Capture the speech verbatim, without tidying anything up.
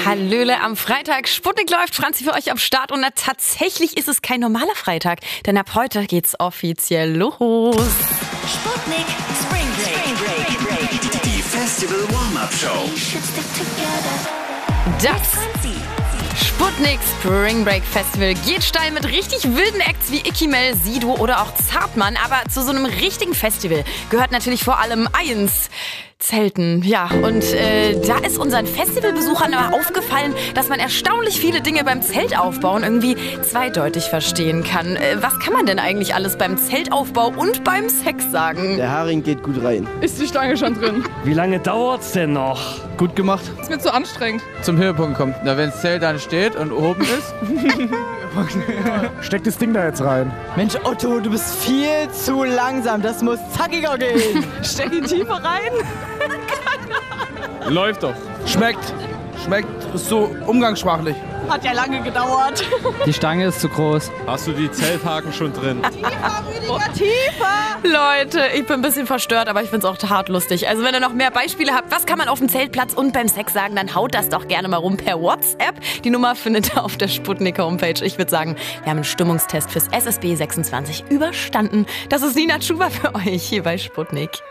Hallöle am Freitag. Sputnik läuft, Franzi für euch am Start. Und na, tatsächlich ist es kein normaler Freitag, denn ab heute geht's offiziell los. Sputnik Spring Break. Die Festival Warm-Up Show. Das Sputnik Spring Break Festival geht steil mit richtig wilden Acts wie Ikimel, Sido oder auch Zartmann. Aber zu so einem richtigen Festival gehört natürlich vor allem eins: Zelten. Ja, und äh, da ist unseren Festivalbesuchern aber aufgefallen, dass man erstaunlich viele Dinge beim Zeltaufbauen irgendwie zweideutig verstehen kann. Äh, was kann man denn eigentlich alles beim Zeltaufbau und beim Sex sagen? Der Haring geht gut rein. Ist die Stange schon drin? Wie lange dauert's denn noch? Gut gemacht. Ist mir zu anstrengend. Zum Höhepunkt kommt. Na, wenn das Zelt dann steht und oben ist. Steck das Ding da jetzt rein. Mensch, Otto, du bist viel zu langsam. Das muss zackiger gehen. Steck ihn tiefer rein. Läuft doch. Schmeckt. Schmeckt. Ist so umgangssprachlich. Hat ja lange gedauert. Die Stange ist zu groß. Hast du die Zelthaken schon drin? Tiefer, Rüdiger, tiefer. Leute, ich bin ein bisschen verstört, aber ich find's auch hart lustig. Also wenn ihr noch mehr Beispiele habt, was kann man auf dem Zeltplatz und beim Sex sagen, dann haut das doch gerne mal rum per WhatsApp. Die Nummer findet ihr auf der Sputnik Homepage. Ich würde sagen, wir haben einen Stimmungstest fürs S S B sechsundzwanzig überstanden. Das ist Nina Tschuba für euch hier bei Sputnik.